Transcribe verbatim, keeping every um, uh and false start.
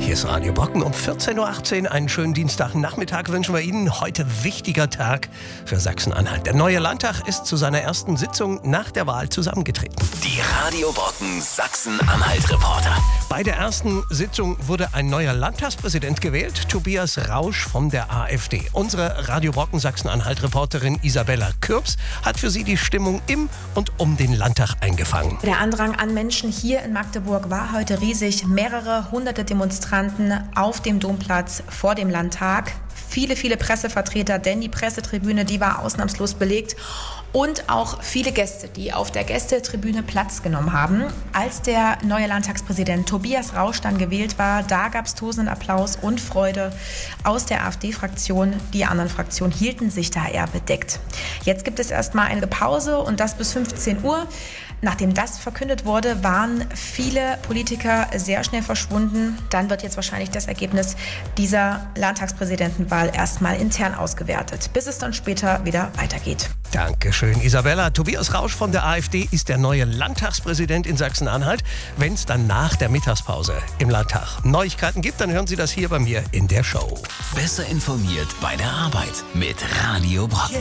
Hier ist Radio Brocken um vierzehn Uhr achtzehn. Einen schönen Dienstagnachmittag wünschen wir Ihnen. Heute wichtiger Tag für Sachsen-Anhalt. Der neue Landtag ist zu seiner ersten Sitzung nach der Wahl zusammengetreten. Die Radio Brocken Sachsen-Anhalt-Reporter. Bei der ersten Sitzung wurde ein neuer Landtagspräsident gewählt, Tobias Rausch von der AfD. Unsere Radio Brocken Sachsen-Anhalt-Reporterin Isabella Kürps hat für Sie die Stimmung im und um den Landtag eingefangen. Der Andrang an Menschen hier in Magdeburg war heute riesig. Mehrere hunderte Demonstranten auf dem Domplatz vor dem Landtag. Viele, viele Pressevertreter, denn die Pressetribüne, die war ausnahmslos belegt. Und auch viele Gäste, die auf der Gästetribüne Platz genommen haben. Als der neue Landtagspräsident Tobias Rausch dann gewählt war, da gab es tosenden Applaus und Freude aus der AfD-Fraktion. Die anderen Fraktionen hielten sich da eher bedeckt. Jetzt gibt es erstmal eine Pause und das bis fünfzehn Uhr. Nachdem das verkündet wurde, waren viele Politiker sehr schnell verschwunden. Dann wird jetzt wahrscheinlich das Ergebnis dieser Landtagspräsidentenwahl erstmal intern ausgewertet, bis es dann später wieder weitergeht. Dankeschön, Isabella. Tobias Rausch von der AfD ist der neue Landtagspräsident in Sachsen-Anhalt. Wenn es dann nach der Mittagspause im Landtag Neuigkeiten gibt, dann hören Sie das hier bei mir in der Show. Besser informiert bei der Arbeit mit Radio Brocken.